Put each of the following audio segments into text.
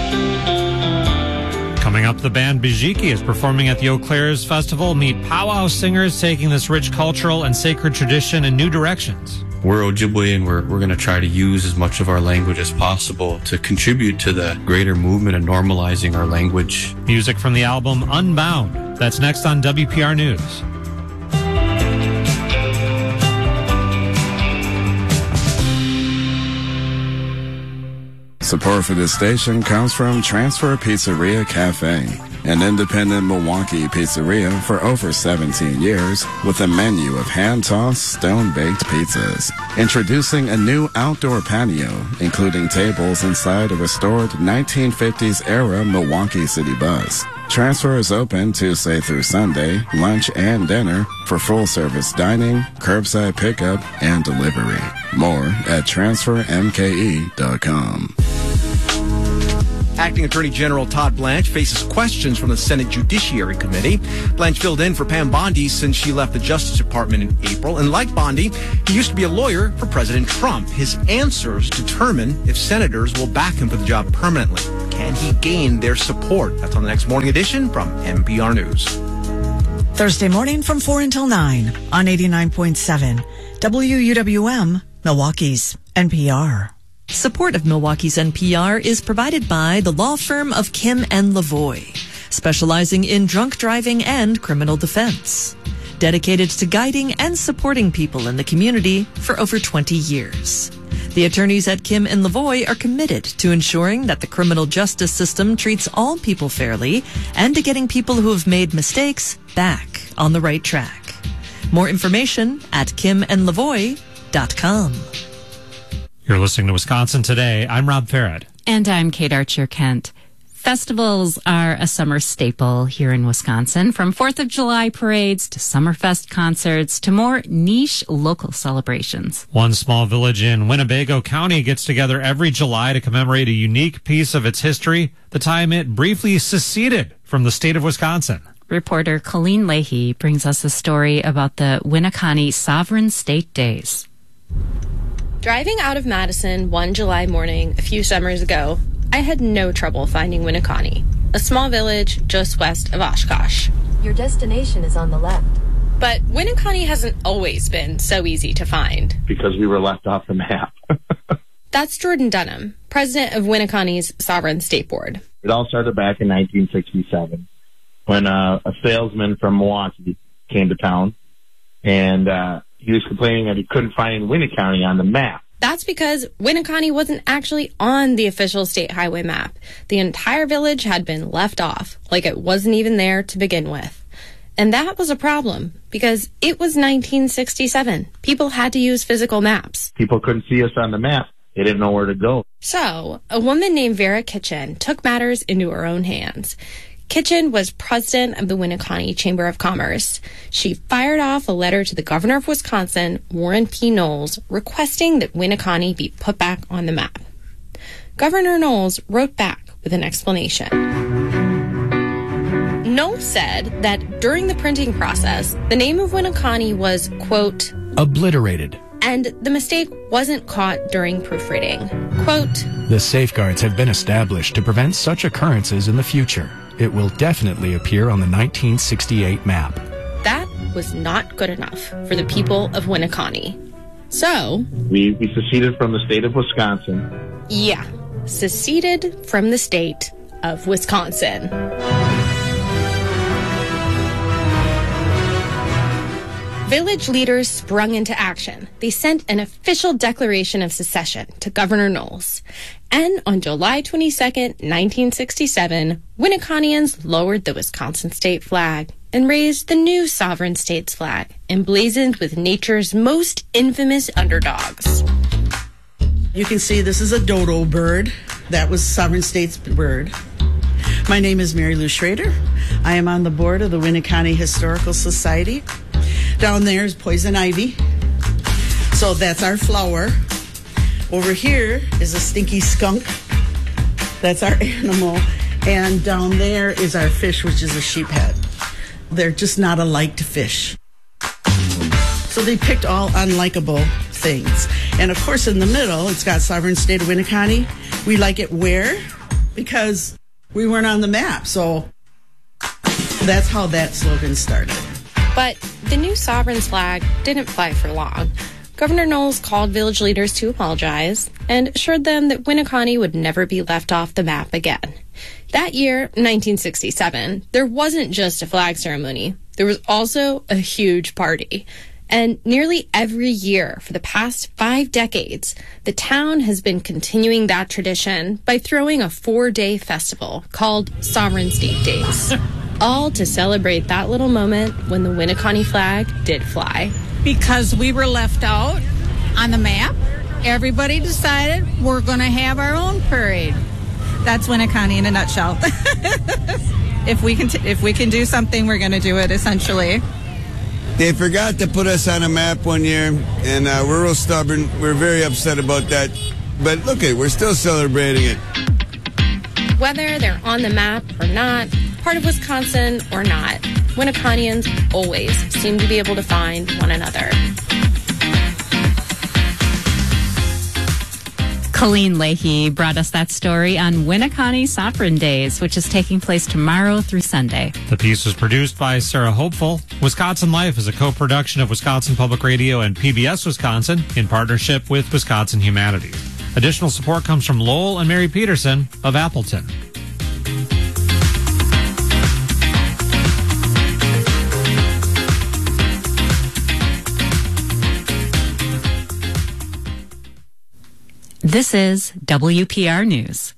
Coming up, the band Bijiki is performing at the Eau Claire's Festival. Meet powwow singers taking this rich cultural and sacred tradition in new directions. We're Ojibwe, and we're going to try to use as much of our language as possible to contribute to the greater movement of normalizing our language. Music from the album Unbound. That's next on WPR News. Support for this station comes from Transfer Pizzeria Cafe, an independent Milwaukee pizzeria for over 17 years with a menu of hand-tossed, stone-baked pizzas. Introducing a new outdoor patio, including tables inside a restored 1950s-era Milwaukee City bus. Transfer is open Tuesday through Sunday, lunch and dinner, for full-service dining, curbside pickup, and delivery. More at transfermke.com. Acting Attorney General Todd Blanche faces questions from the Senate Judiciary Committee. Blanche filled in for Pam Bondi since she left the Justice Department in April. And like Bondi, he used to be a lawyer for President Trump. His answers determine if senators will back him for the job permanently. Can he gain their support? That's on the next morning edition from NPR News. Thursday morning from 4 until 9 on 89.7 WUWM, Milwaukee's NPR. Support of Milwaukee's NPR is provided by the law firm of Kim and Lavoie, specializing in drunk driving and criminal defense. Dedicated to guiding and supporting people in the community for over 20 years. The attorneys at Kim and Lavoie are committed to ensuring that the criminal justice system treats all people fairly and to getting people who have made mistakes back on the right track. More information at kimandlavoie.com. You're listening to Wisconsin Today. I'm Rob Farrad. And I'm Kate Archer-Kent. Festivals are a summer staple here in Wisconsin, from 4th of July parades to Summerfest concerts to more niche local celebrations. One small village in Winnebago County gets together every July to commemorate a unique piece of its history, the time it briefly seceded from the state of Wisconsin. Reporter Colleen Leahy brings us a story about the Winneconne Sovereign State Days. Driving out of Madison one July morning a few summers ago, I had no trouble finding Winneconne, a small village just west of Oshkosh. Your destination is on the left. But Winneconne hasn't always been so easy to find. Because we were left off the map. That's Jordan Dunham, president of Winneconne's Sovereign State Board. It all started back in 1967 when a salesman from Milwaukee came to town, and he was complaining that he couldn't find Winneconne on the map. That's because Winneconne wasn't actually on the official state highway map. The entire village had been left off, like it wasn't even there to begin with. And that was a problem, because it was 1967. People had to use physical maps. People couldn't see us on the map. They didn't know where to go. So, a woman named Vera Kitchen took matters into her own hands. Kitchen was president of the Winneconne Chamber of Commerce. She fired off a letter to the governor of Wisconsin, Warren P. Knowles, requesting that Winneconne be put back on the map. Governor Knowles wrote back with an explanation. Knowles said that during the printing process, the name of Winneconne was, quote, obliterated. And the mistake wasn't caught during proofreading. Quote, the safeguards have been established to prevent such occurrences in the future. It will definitely appear on the 1968 map. That was not good enough for the people of Winneconne. So, we seceded from the state of Wisconsin. Yeah, seceded from the state of Wisconsin. Village leaders sprung into action. They sent an official declaration of secession to Governor Knowles. And on July 22nd, 1967, Winneconnians lowered the Wisconsin state flag and raised the new sovereign state's flag, emblazoned with nature's most infamous underdogs. You can see this is a dodo bird. That was Sovereign State's bird. My name is Mary Lou Schrader. I am on the board of the Winneconne Historical Society. Down there is poison ivy. So that's our flower. Over here is a stinky skunk. That's our animal. And down there is our fish, which is a sheephead. They're just not alike to fish. So they picked all unlikable things. And of course, in the middle, it's got Sovereign State of Winneconne. We like it where? because we weren't on the map. So that's how that slogan started. But the new Sovereign's flag didn't fly for long. Governor Knowles called village leaders to apologize and assured them that Winneconne would never be left off the map again. That year, 1967, there wasn't just a flag ceremony. There was also a huge party. And nearly every year for the past 5 decades, the town has been continuing that tradition by throwing a 4-day festival called Sovereign State Days. All to celebrate that little moment when the Winneconne flag did fly. Because we were left out on the map, everybody decided we're going to have our own parade. That's Winneconne in a nutshell. If we can do something, we're going to do it, essentially. They forgot to put us on a map one year, and we're real stubborn. We're very upset about that. But look, we're still celebrating it. Whether they're on the map or not, part of Wisconsin or not, Winneconnians always seem to be able to find one another. Colleen Leahy brought us that story on Winneconne Sovereign Days, which is taking place tomorrow through Sunday. The piece was produced by Sarah Hopeful. Wisconsin Life is a co-production of Wisconsin Public Radio and PBS Wisconsin in partnership with Wisconsin Humanities. Additional support comes from Lowell and Mary Peterson of Appleton. This is WPR News.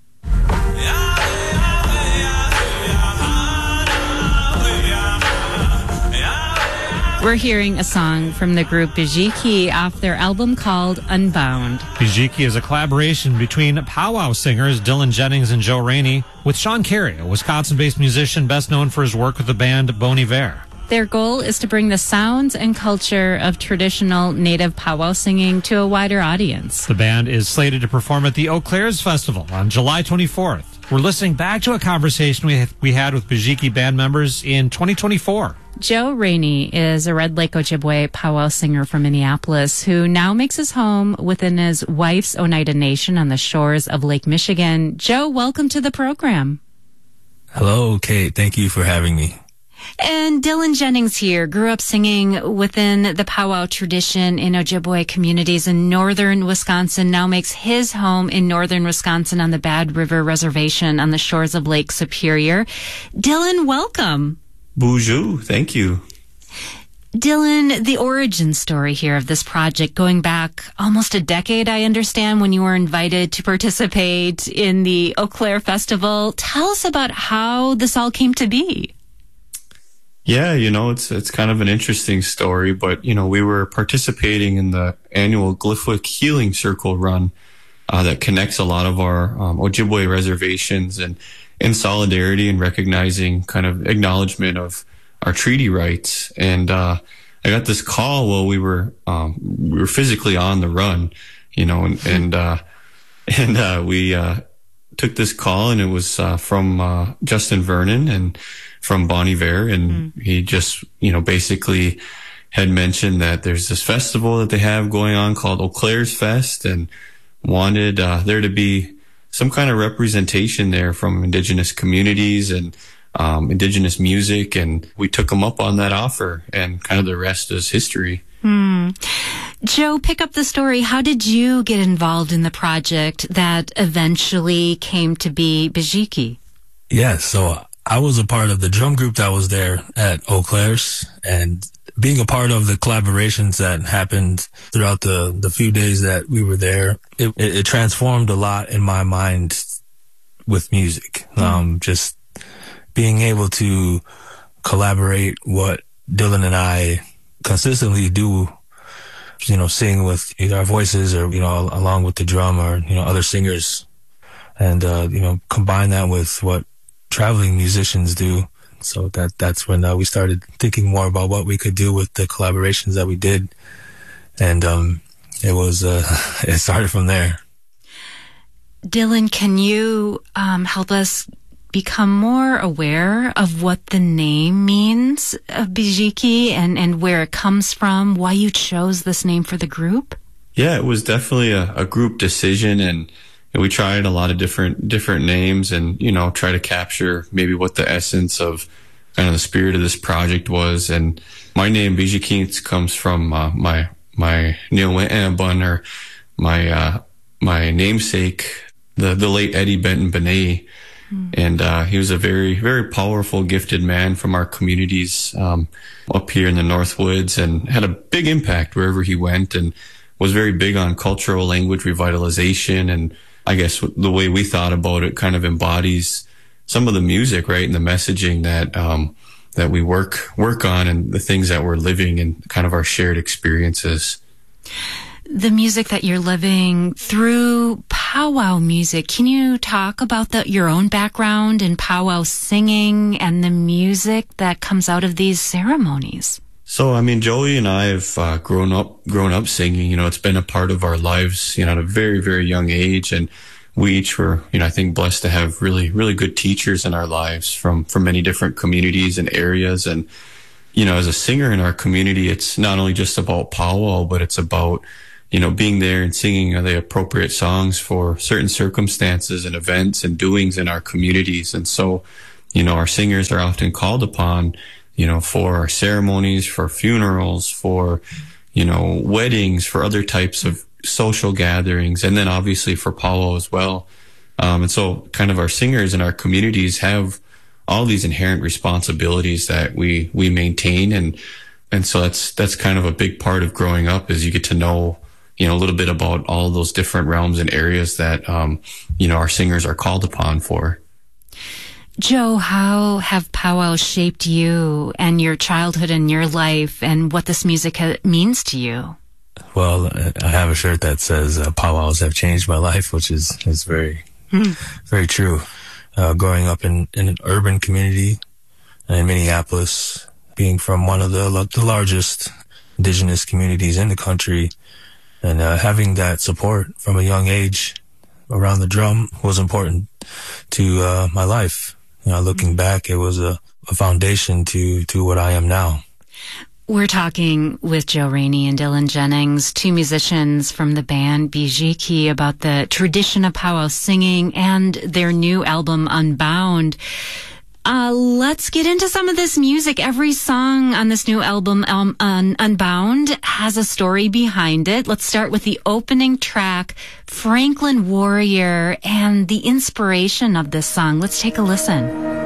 We're hearing a song from the group Bijiki off their album called Unbound. Bijiki is a collaboration between powwow singers Dylan Jennings and Joe Rainey with Sean Carey, a Wisconsin-based musician best known for his work with the band Bon Iver. Their goal is to bring the sounds and culture of traditional native powwow singing to a wider audience. The band is slated to perform at the Eau Claires Festival on July 24th. We're listening back to a conversation we had with Bijiki band members in 2024. Joe Rainey is a Red Lake Ojibwe powwow singer from Minneapolis who now makes his home within his wife's Oneida Nation on the shores of Lake Michigan. Joe, welcome to the program. Hello, Kate. Thank you for having me. And Dylan Jennings here grew up singing within the powwow tradition in Ojibwe communities in northern Wisconsin, now makes his home in northern Wisconsin on the Bad River Reservation on the shores of Lake Superior. Dylan, welcome. Bonjour. Thank you. Dylan, the origin story here of this project going back almost a decade, I understand, when you were invited to participate in the Eau Claire Festival. Tell us about how this all came to be. Yeah, it's kind of an interesting story, but, we were participating in the annual Glyphwick Healing Circle run that connects a lot of our Ojibwe reservations, and in solidarity and recognizing kind of acknowledgement of our treaty rights. And I got this call while we were physically on the run, and we took this call, and it was from Justin Vernon and from Bon Iver, and he just, basically had mentioned that there's this festival that they have going on called Eau Claires Fest, and wanted there to be some kind of representation there from indigenous communities and indigenous music, and we took him up on that offer, and kind of the rest is history. Joe, pick up the story. How did you get involved in the project that eventually came to be Bijiki? Yeah, so I was a part of the drum group that was there at Eau Claires, and being a part of the collaborations that happened throughout the few days that we were there, it transformed a lot in my mind with music. Just being able to collaborate what Dylan and I consistently do, sing with either our voices or, along with the drum or, other singers, and, combine that with what traveling musicians do. So that's when we started thinking more about what we could do with the collaborations that we did. And it started from there. Dylan, can you help us become more aware of what the name means of Bijiki and where it comes from, why you chose this name for the group? Yeah, it was definitely a group decision, and we tried a lot of different names and, try to capture maybe what the essence of kind of the spirit of this project was. And my name, Bijou Keats, comes from my Neowentbun, or my namesake, the late Eddie Benton Benet. And he was a very, very powerful, gifted man from our communities up here in the Northwoods, and had a big impact wherever he went, and was very big on cultural language revitalization. And I guess the way we thought about it kind of embodies some of the music, right, and the messaging that we work on, and the things that we're living, and kind of our shared experiences. The music that you're living through powwow music. Can you talk about your own background in powwow singing and the music that comes out of these ceremonies? So, Joey and I have grown up singing. It's been a part of our lives, at a very, very young age. And we each were, I think, blessed to have really, really good teachers in our lives from many different communities and areas. And, as a singer in our community, it's not only just about powwow, but it's about, being there and singing the appropriate songs for certain circumstances and events and doings in our communities. And so, our singers are often called upon, for our ceremonies, for funerals, for, weddings, for other types of social gatherings, and then obviously for powwow as well. And so kind of our singers in our communities have all these inherent responsibilities that we maintain. And so that's kind of a big part of growing up, is you get to know, a little bit about all those different realms and areas that, our singers are called upon for. Joe, how have powwows shaped you and your childhood and your life, and what this music means to you? Well, I have a shirt that says powwows have changed my life, which is very, very true. Growing up in an urban community in Minneapolis, being from one of the largest indigenous communities in the country, and having that support from a young age around the drum was important to my life. Looking back, it was a foundation to what I am now. We're talking with Joe Rainey and Dylan Jennings, two musicians from the band Bijiki, about the tradition of powwow singing and their new album, Unbound. Let's get into some of this music. Every song on this new album, Unbound, has a story behind it. Let's start with the opening track, Franklin Warrior, and the inspiration of this song. Let's take a listen.